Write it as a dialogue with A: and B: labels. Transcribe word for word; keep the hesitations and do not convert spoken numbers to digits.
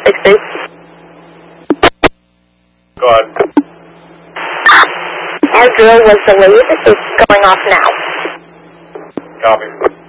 A: six three.
B: Go ahead.
A: Our drill was delayed. It's going off now.
B: Copy.